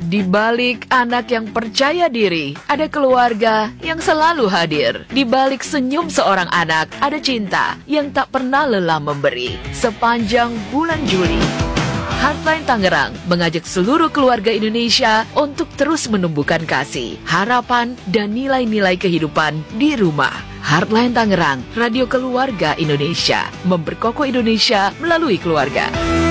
Di balik anak yang percaya diri, ada keluarga yang selalu hadir. Di balik senyum seorang anak, ada cinta yang tak pernah lelah memberi. Sepanjang bulan Juli, Heartline Tangerang mengajak seluruh keluarga Indonesia untuk terus menumbuhkan kasih, harapan, dan nilai-nilai kehidupan di rumah. Heartline Tangerang, radio keluarga Indonesia, memperkokoh Indonesia melalui keluarga.